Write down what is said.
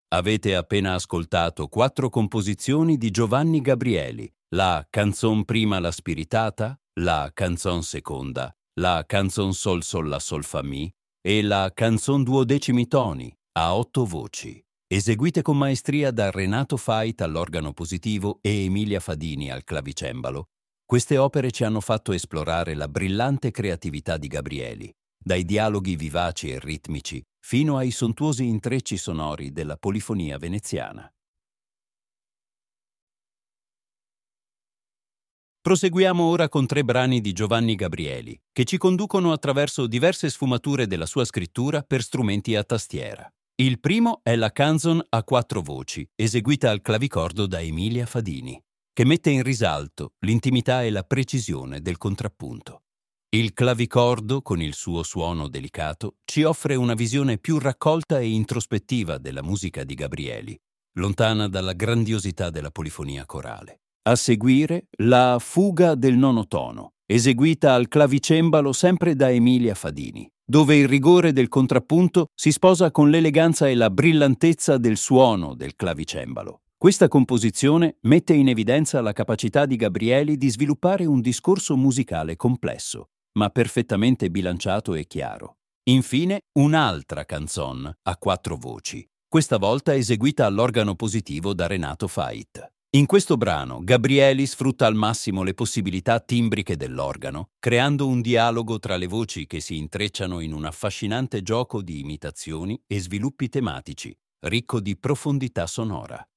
Avete appena ascoltato 4 composizioni di Giovanni Gabrieli, la Canzon prima la spiritata, la Canzon seconda, la Canzon sol sol la sol fa mi e la Canzon duodecimi toni, a 8 voci, eseguite con maestria da Renato Fait all'organo positivo e Emilia Fadini al clavicembalo. Queste opere ci hanno fatto esplorare la brillante creatività di Gabrieli, dai dialoghi vivaci e ritmici fino ai sontuosi intrecci sonori della polifonia veneziana. Proseguiamo ora con 3 brani di Giovanni Gabrieli, che ci conducono attraverso diverse sfumature della sua scrittura per strumenti a tastiera. Il primo è la Canzon a 4 voci, eseguita al clavicordo da Emilia Fadini, che mette in risalto l'intimità e la precisione del contrappunto. Il clavicordo, con il suo suono delicato, ci offre una visione più raccolta e introspettiva della musica di Gabrieli, lontana dalla grandiosità della polifonia corale. A seguire, la Fuga del nono tono, eseguita al clavicembalo sempre da Emilia Fadini, dove il rigore del contrappunto si sposa con l'eleganza e la brillantezza del suono del clavicembalo. Questa composizione mette in evidenza la capacità di Gabrieli di sviluppare un discorso musicale complesso, ma perfettamente bilanciato e chiaro. Infine, un'altra canzone a 4 voci, questa volta eseguita all'organo positivo da Renato Fait. In questo brano, Gabrieli sfrutta al massimo le possibilità timbriche dell'organo, creando un dialogo tra le voci che si intrecciano in un affascinante gioco di imitazioni e sviluppi tematici, ricco di profondità sonora.